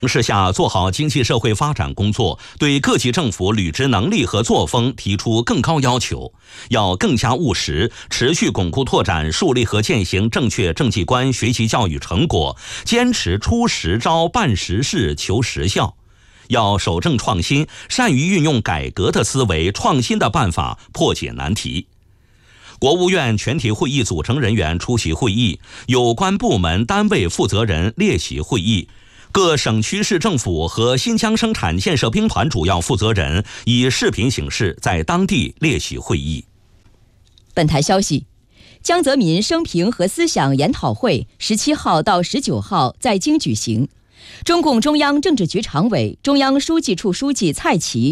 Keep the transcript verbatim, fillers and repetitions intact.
势下做好经济社会发展工作，对各级政府履职能力和作风提出更高要求，要更加务实，持续巩固拓展树立和践行正确政绩观学习教育成果，坚持出实招、办实事、求实效。要守正创新，善于运用改革的思维、创新的办法破解难题。国务院全体会议组成人员出席会议，有关部门单位负责人列席会议。各省区市政府和新疆生产建设兵团主要负责人以视频形式在当地列席会议。 本台消息，江泽民生平和思想研讨会十七号到十九号在京举行。中共中央政治局常委、中央书记处书记蔡奇